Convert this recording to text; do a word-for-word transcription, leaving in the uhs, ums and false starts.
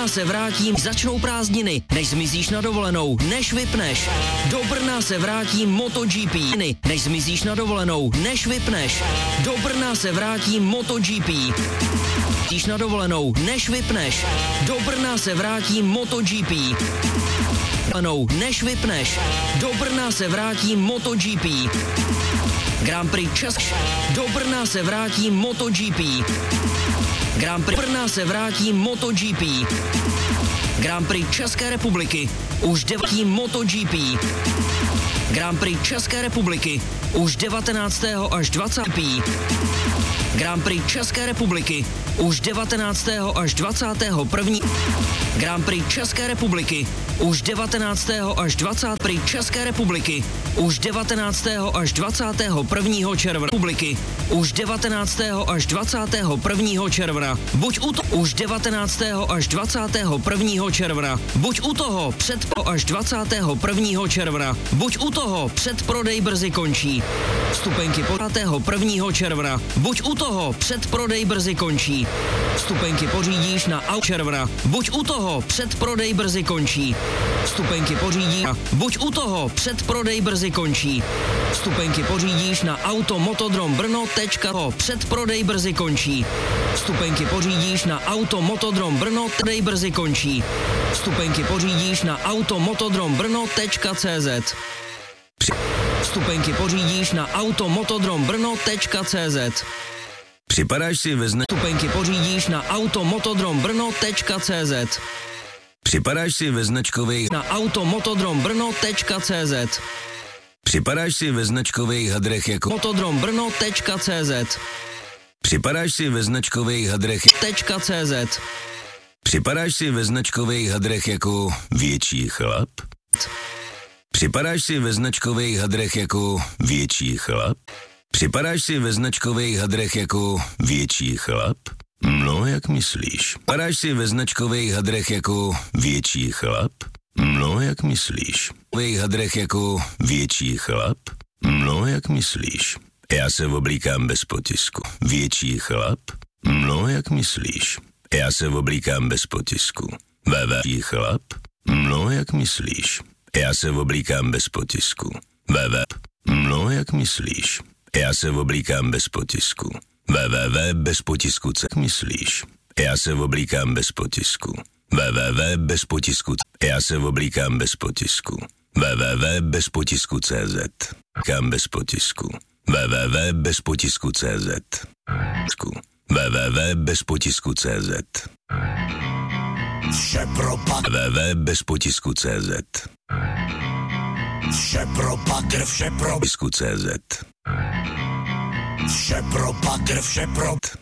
Brna se vrátím, začnou prázdniny, než zmizíš na dovolenou, než vypneš. Do Brna se vrátím MotoGP, než zmizíš na dovolenou, než vypneš. Do Brna se vrátím MotoGP. Zmizíš na dovolenou, než vypneš. Do Brna se vrátím MotoGP. Než vypneš. Do Brna se vrátím MotoGP. Grand Prix Česk. Do Brna se vrátím MotoGP. Grand Prix Brna se vrátím MotoGP. Grand Prix České republiky. Už devátým MotoGP. Grand Prix České republiky. Už devatenáctého až dvacátého Grand Prix České republiky. Už devatenáctého až dvacátého prvního Grand Prix České republiky. Už devatenáctého až dvacátého Prix České republiky. Už devatenáctého až dvacátého prvního června republiky. Už devatenáctého až dvacátého prvního června. Buď u toho už devatenáctého až dvacátého prvního června. Buď u toho před až dvacátého prvního června. Buď u toho předprodej brzy končí. Vstupenky po dvacátého prvního června. Buď u toho předprodej brzy končí. Vstupenky pořídíš na auto června. Buď u toho předprodej brzy končí. Vstupenky pořídíš. Buď u toho předprodej brzy končí. Vstupenky pořídíš na automotodrom brno tečka com. Předprodej brzy končí. Vstupenky pořídíš na automotodrom brno tečka brzy končí. Vstupenky pořídíš na automotodrom brno tečka cz. Vstupenky pořídíš na automotodrom brno tečka cz. Připadáš si ve zna... Vstupenky pořídíš na automotodrom brno tečka cz. Připadáš si ve značkových... Na automotodrom brno tečka cz. Připadáš si ve značkových hadrech jako... Motodrom brno tečka cz. Připadáš si ve značkových hadrech... Tečka cz. Připadáš si ve značkových hadrech jako větší chlap? Připadáš si ve značkových hadrech jako větší chlap? Připadáš si ve značkových hadrech jako větší chlap? No, jak myslíš? Připadáš si ve značkových hadrech jako větší chlap? No, jak myslíš? V hadrech jako větší chlap? No, jak myslíš? Já se oblíkám bez potisku. Větší chlap? No, jak myslíš? Já se oblíkám bez potisku. Větší chlap? No, jak myslíš? Já se oblíkám bez potisku. Www. No, jak myslíš? Já se oblíkám bez potisku. Www bez potisku. Jak myslíš? Já se oblíkám bez potisku. Www bez potisku. Já se oblíkám bez potisku. Www bez potisku cz. Kam bez potisku. Www bez potisku cz. Www bez potisku cz. Vše pro pak. Www bez potisku cz. Vše pro pakr, vše pro potisku cz. Vše pro pakr, vše pro